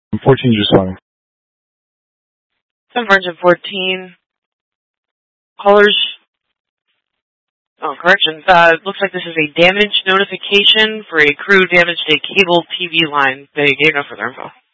14 just responding. 714. Callers. Oh, correction. It looks like this is a damage notification for a crew damaged a cable TV line. They gave no further info.